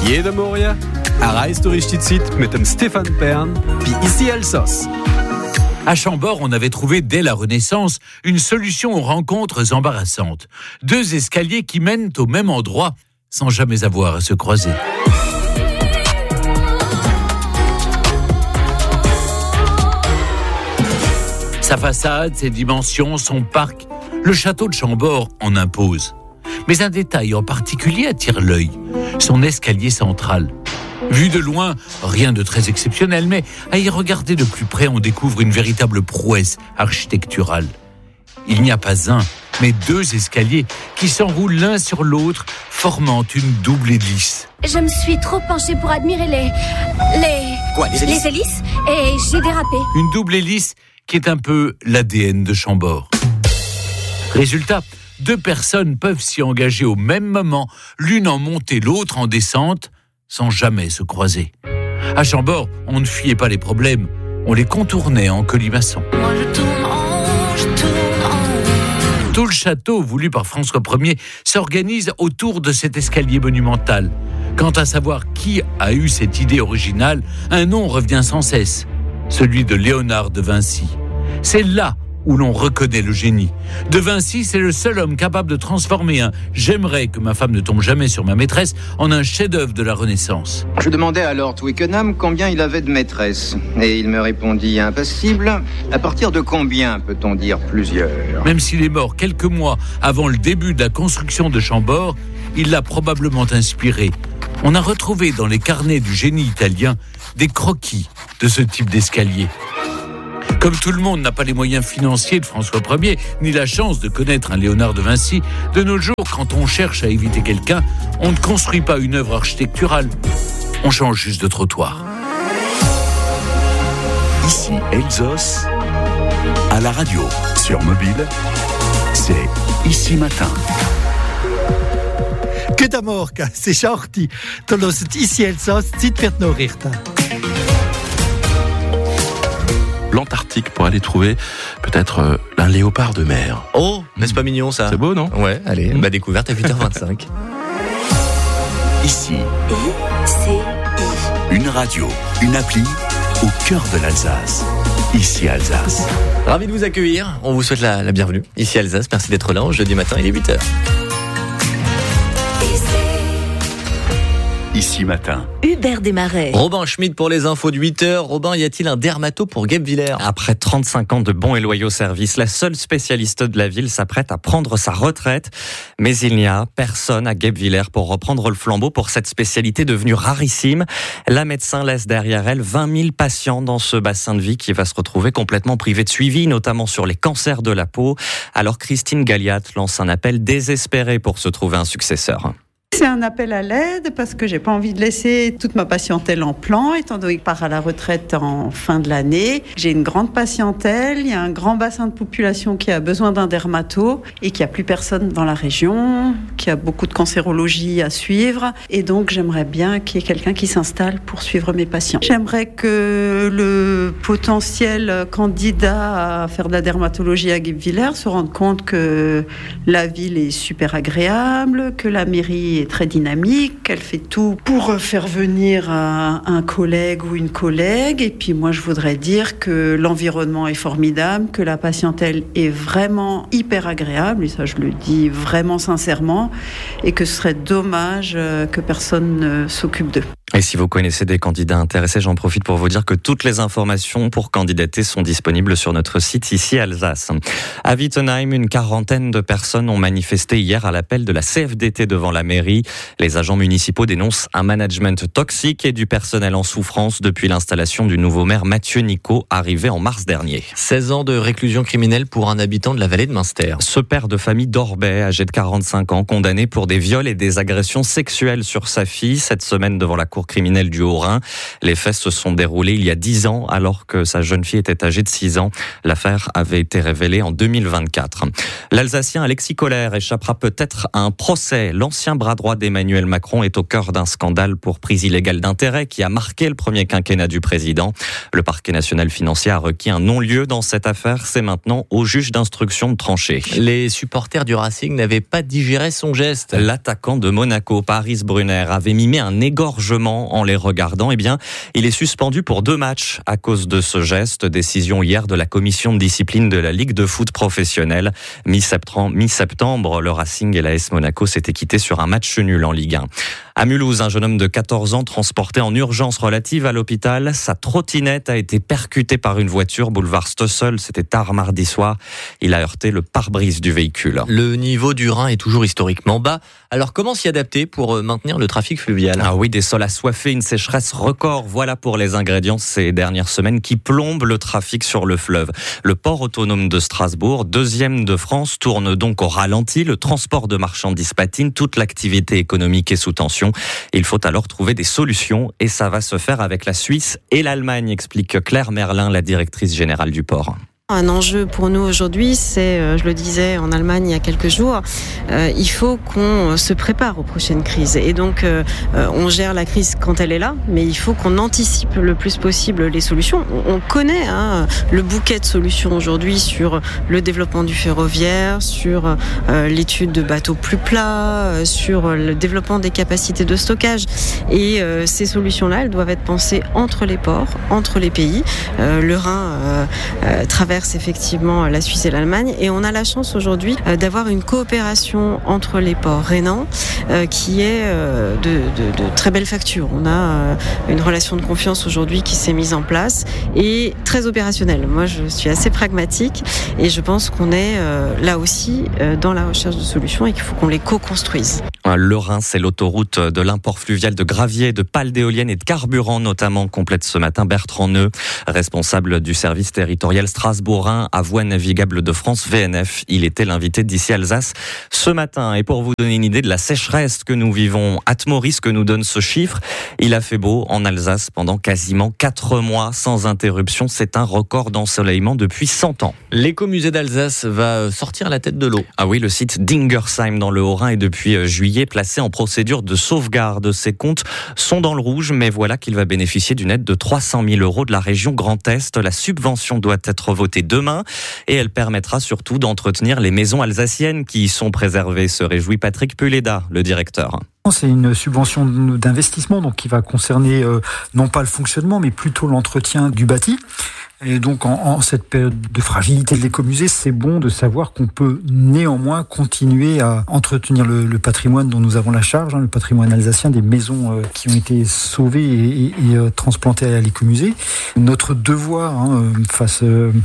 Jede Morgen erreichst du richtig Zeit mit dem Stefan Bern wie Ici Elsass. À Chambord, on avait trouvé dès la Renaissance une solution aux rencontres embarrassantes. 2 escaliers qui mènent au même endroit sans jamais avoir à se croiser. Sa façade, ses dimensions, son parc, le château de Chambord en impose. Mais un détail en particulier attire l'œil, son escalier central. Vu de loin, rien de très exceptionnel, mais à y regarder de plus près, on découvre une véritable prouesse architecturale. Il n'y a pas un, mais 2 escaliers qui s'enroulent l'un sur l'autre, formant une double hélice. Je me suis trop penchée pour admirer les hélices et j'ai dérapé. Une double hélice qui est un peu l'ADN de Chambord. Résultat, 2 personnes peuvent s'y engager au même moment, l'une en montée, l'autre en descente, sans jamais se croiser. À Chambord, on ne fuyait pas les problèmes, on les contournait en colimaçon. Moi je tourne en. Tout le château, voulu par François Ier, s'organise autour de cet escalier monumental. Quant à savoir qui a eu cette idée originale, un nom revient sans cesse, celui de Léonard de Vinci. C'est là où l'on reconnaît le génie. De Vinci, c'est le seul homme capable de transformer un « j'aimerais que ma femme ne tombe jamais sur ma maîtresse » en un chef-d'œuvre de la Renaissance. Je demandais à Lord Twickenham combien il avait de maîtresses. Et il me répondit impassible. À partir de combien peut-on dire plusieurs ? Même s'il est mort quelques mois avant le début de la construction de Chambord, il l'a probablement inspiré. On a retrouvé dans les carnets du génie italien des croquis de ce type d'escalier. Comme tout le monde n'a pas les moyens financiers de François Ier, ni la chance de connaître un Léonard de Vinci, de nos jours, quand on cherche à éviter quelqu'un, on ne construit pas une œuvre architecturale. On change juste de trottoir. Ici Elsass, à la radio, sur mobile, c'est Ici Matin. Guten Morgen, es ist 8 Uhr. Du hörst Ici Elsass, Zeit für die Nachrichten. L'Antarctique pour aller trouver peut-être un léopard de mer. Oh, n'est-ce pas mignon ça ? C'est beau, non ? Ouais, allez, découverte à 8h25. Ici, une radio, une appli au cœur de l'Alsace. Ici Alsace. Ravi de vous accueillir, on vous souhaite la bienvenue. Ici Alsace, merci d'être là, jeudi matin, il est 8h. Ici Matin. Hubert Desmarais. Robin Schmidt pour les infos de 8h. Robin, y a-t-il un dermato pour Guebwiller ? Après 35 ans de bons et loyaux services, la seule spécialiste de la ville s'apprête à prendre sa retraite. Mais il n'y a personne à Guebwiller pour reprendre le flambeau pour cette spécialité devenue rarissime. La médecin laisse derrière elle 20 000 patients dans ce bassin de vie qui va se retrouver complètement privé de suivi, notamment sur les cancers de la peau. Alors Christine Galliat lance un appel désespéré pour se trouver un successeur. C'est un appel à l'aide parce que j'ai pas envie de laisser toute ma patientèle en plan, étant donné que je pars à la retraite en fin de l'année. J'ai une grande patientèle, il y a un grand bassin de population qui a besoin d'un dermato et qu'il n'y a plus personne dans la région, qu'il y a beaucoup de cancérologie à suivre. Et donc j'aimerais bien qu'il y ait quelqu'un qui s'installe pour suivre mes patients. J'aimerais que le potentiel candidat à faire de la dermatologie à Guebwiller se rende compte que la ville est super agréable, que la mairie est très dynamique, qu'elle fait tout pour faire venir un collègue ou une collègue. Et puis moi, je voudrais dire que l'environnement est formidable, que la patientèle est vraiment hyper agréable, et ça, je le dis vraiment sincèrement, et que ce serait dommage que personne ne s'occupe d'eux. Et si vous connaissez des candidats intéressés, j'en profite pour vous dire que toutes les informations pour candidater sont disponibles sur notre site Ici Alsace. À Wittenheim, une quarantaine de personnes ont manifesté hier à l'appel de la CFDT devant la mairie. Les agents municipaux dénoncent un management toxique et du personnel en souffrance depuis l'installation du nouveau maire Mathieu Nicot, arrivé en mars dernier. 16 ans de réclusion criminelle pour un habitant de la vallée de Münster. Ce père de famille d'Orbay, âgé de 45 ans, condamné pour des viols et des agressions sexuelles sur sa fille, cette semaine devant la cour criminelle du Haut-Rhin. Les faits se sont déroulés il y a 10 ans alors que sa jeune fille était âgée de 6 ans. L'affaire avait été révélée en 2024. L'Alsacien Alexis Kohler échappera peut-être à un procès. L'ancien bras droit d'Emmanuel Macron est au cœur d'un scandale pour prise illégale d'intérêt qui a marqué le premier quinquennat du président. Le parquet national financier a requis un non-lieu dans cette affaire. C'est maintenant au juge d'instruction de trancher. Les supporters du Racing n'avaient pas digéré son geste. L'attaquant de Monaco, Paris Brunner, avait mimé un égorgement en les regardant. Eh bien, il est suspendu pour 2 matchs à cause de ce geste. Décision hier de la commission de discipline de la Ligue de foot professionnelle. Mi-septembre, le Racing et l'AS Monaco s'étaient quittés sur un match nul en Ligue 1. À Mulhouse, un jeune homme de 14 ans transporté en urgence relative à l'hôpital. Sa trottinette a été percutée par une voiture boulevard Stossel. C'était tard mardi soir. Il a heurté le pare-brise du véhicule. Le niveau du Rhin est toujours historiquement bas. Alors comment s'y adapter pour maintenir le trafic fluvial ? Ah oui, des sols assoiffés, une sécheresse record. Voilà pour les ingrédients ces dernières semaines qui plombent le trafic sur le fleuve. Le port autonome de Strasbourg, 2e de France, tourne donc au ralenti. Le transport de marchandises patine. Toute l'activité économique est sous tension. Il faut alors trouver des solutions et ça va se faire avec la Suisse et l'Allemagne, explique Claire Merlin, la directrice générale du port. Un enjeu pour nous aujourd'hui, c'est, je le disais en Allemagne il y a quelques jours, il faut qu'on se prépare aux prochaines crises. Et donc, on gère la crise quand elle est là, mais il faut qu'on anticipe le plus possible les solutions. On connaît le bouquet de solutions aujourd'hui sur le développement du ferroviaire, sur l'étude de bateaux plus plats, sur le développement des capacités de stockage. Et ces solutions-là, elles doivent être pensées entre les ports, entre les pays. Le Rhin traverse effectivement la Suisse et l'Allemagne et on a la chance aujourd'hui d'avoir une coopération entre les ports rhénans qui est de très belle facture. On a une relation de confiance aujourd'hui qui s'est mise en place et très opérationnelle. Moi, je suis assez pragmatique et je pense qu'on est là aussi dans la recherche de solutions et qu'il faut qu'on les co-construise. Le Rhin, c'est l'autoroute de l'import fluvial de gravier, de pales d'éoliennes et de carburant notamment, complète ce matin Bertrand Neu, responsable du service territorial Strasbourg-Rhin à Voies navigables de France, VNF. Il était l'invité d'Ici Alsace ce matin. Et pour vous donner une idée de la sécheresse que nous vivons, Atmoris que nous donne ce chiffre, il a fait beau en Alsace pendant quasiment 4 mois sans interruption. C'est un record d'ensoleillement depuis 100 ans. L'écomusée d'Alsace va sortir la tête de l'eau. Ah oui, le site d'Ingersheim dans le Haut-Rhin est depuis juillet placé en procédure de sauvegarde. Ses comptes sont dans le rouge, mais voilà qu'il va bénéficier d'une aide de 300 000 € de la région Grand Est. La subvention doit être votée demain et elle permettra surtout d'entretenir les maisons alsaciennes qui y sont préservées, se réjouit Patrick Puleda, le directeur. C'est une subvention d'investissement donc qui va concerner non pas le fonctionnement mais plutôt l'entretien du bâti. Et donc en cette période de fragilité de l'écomusée, c'est bon de savoir qu'on peut néanmoins continuer à entretenir le patrimoine dont nous avons la charge, le patrimoine alsacien, des maisons qui ont été sauvées et transplantées à l'écomusée. Notre devoir face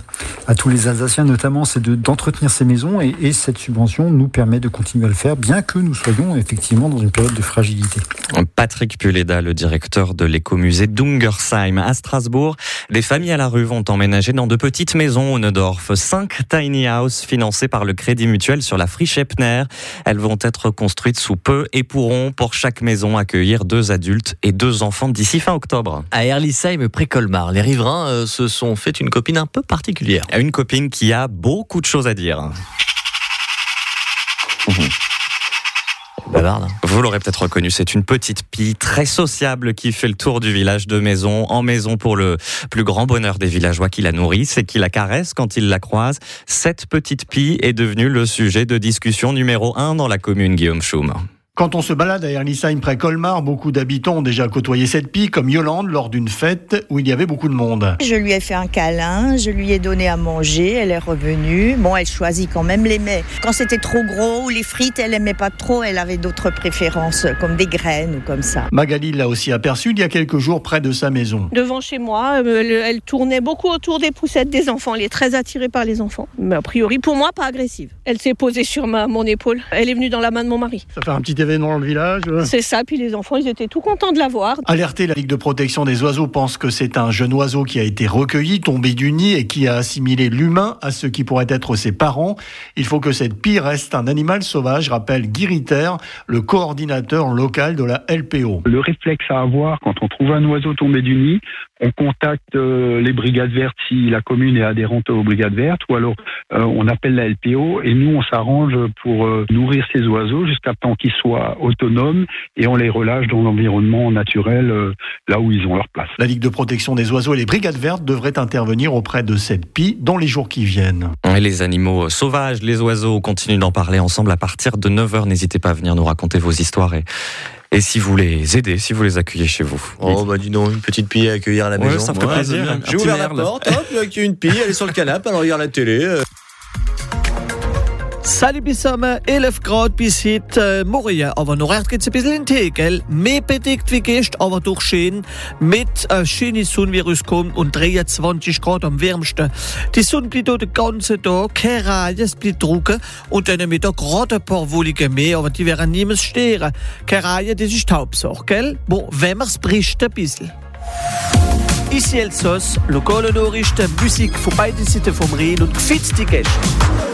à tous les Alsaciens notamment, c'est d'entretenir ces maisons et cette subvention nous permet de continuer à le faire, bien que nous soyons effectivement dans une période de fragilité. Patrick Puleda, le directeur de l'écomusée d'Ungersheim à Strasbourg. Les familles à la rue vont emménagé dans de petites maisons au Neudorf. 5 tiny houses financées par le Crédit Mutuel sur la friche Epner. Elles vont être construites sous peu et pourront, pour chaque maison, accueillir 2 adultes et 2 enfants d'ici fin octobre. À Herlisheim, près Colmar, les riverains se sont fait une copine un peu particulière. Une copine qui a beaucoup de choses à dire. Bavarde. Vous l'aurez peut-être reconnu, c'est une petite pie très sociable qui fait le tour du village de maison en maison pour le plus grand bonheur des villageois qui la nourrissent et qui la caressent quand ils la croisent. Cette petite pie est devenue le sujet de discussion numéro 1 dans la commune, Guillaume Schum. Quand on se balade à Herlisheim près Colmar, beaucoup d'habitants ont déjà côtoyé cette pie, comme Yolande lors d'une fête où il y avait beaucoup de monde. Je lui ai fait un câlin, je lui ai donné à manger, elle est revenue. Bon, elle choisit quand même les mets. Quand c'était trop gros ou les frites, elle aimait pas trop, elle avait d'autres préférences, comme des graines ou comme ça. Magali l'a aussi aperçue il y a quelques jours près de sa maison. Devant chez moi, elle tournait beaucoup autour des poussettes des enfants. Elle est très attirée par les enfants. Mais a priori, pour moi, pas agressive. Elle s'est posée sur mon épaule. Elle est venue dans la main de mon mari. Ça fait un petit événement avait dans le village. C'est ça, puis les enfants, ils étaient tout contents de la voir. Alerté, la Ligue de protection des oiseaux pense que c'est un jeune oiseau qui a été recueilli, tombé du nid et qui a assimilé l'humain à ce qui pourrait être ses parents. Il faut que cette pie reste un animal sauvage, rappelle Guy Ritter, le coordinateur local de la LPO. Le réflexe à avoir quand on trouve un oiseau tombé du nid, on contacte les brigades vertes si la commune est adhérente aux brigades vertes, ou alors on appelle la LPO et nous on s'arrange pour nourrir ces oiseaux jusqu'à temps qu'ils soient autonomes et on les relâche dans l'environnement naturel là où ils ont leur place. La Ligue de protection des oiseaux et les brigades vertes devraient intervenir auprès de cette pie dans les jours qui viennent. Et les animaux sauvages, les oiseaux, on continue d'en parler ensemble à partir de 9h. N'hésitez pas à venir nous raconter vos histoires et si vous les aidez, si vous les accueillez chez vous. Oh bah dis donc, une petite pie à accueillir à la maison. Ça me fait plaisir. J'ai ouvert la porte, hop, il y a une pie, elle est sur le canapé, elle regarde la télé. Salut zusammen, 11 Grad bis heute Morgen, aber noch recht geht's ein bisschen in Tegel. Mehr bedeckt wie gestern, aber durch schön mit schöne Sonne, wie rauskommt, und 23 Grad am wärmsten. Die Sonne bleibt auch den ganzen Tag, keine Reihe, es bleibt trocken und dann mit gerade ein paar wollige mehr, aber die werden niemals stören. Keine Reihe, das ist die Hauptsache, gell? Bon, wenn wir's bricht ein bisschen. Ici Elsass, lokale Nachrichten, Musik von beiden Seiten vom Rhein und gefitzte Gäste.